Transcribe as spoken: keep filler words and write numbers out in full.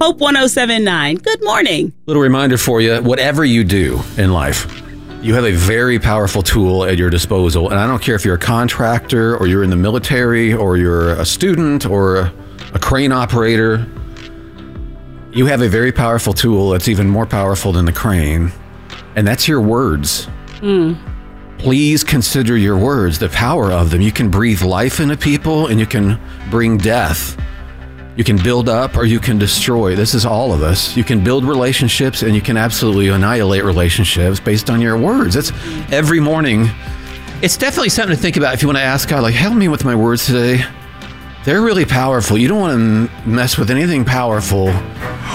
Hope one oh seven point nine. Good morning. Little reminder for you, whatever you do in life, you have a very powerful tool at your disposal. And I don't care if you're a contractor or you're in the military or you're a student or a crane operator. You have a very powerful tool that's even more powerful than the crane. And that's your words. Mm. Please consider your words, the power of them. You can breathe life into people and you can bring death. You can build up or you can destroy. This is all of us. You can build relationships and you can absolutely annihilate relationships based on your words. It's every morning. It's definitely something to think about if you want to ask God, like, help me with my words today. They're really powerful. You don't want to mess with anything powerful